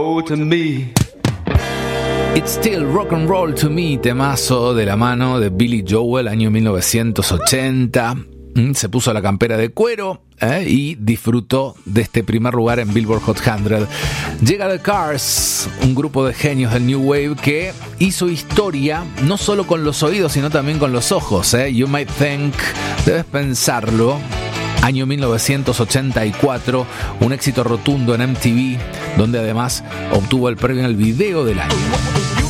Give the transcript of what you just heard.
To me. It's Still Rock and Roll to Me, temazo de la mano de Billy Joel, año 1980. Se puso la campera de cuero y disfrutó de este primer lugar en Billboard Hot 100. Llega The Cars, un grupo de genios del New Wave que hizo historia no solo con los oídos sino también con los ojos. You Might Think, debes pensarlo. Año 1984, un éxito rotundo en MTV, donde además obtuvo el premio al video del año.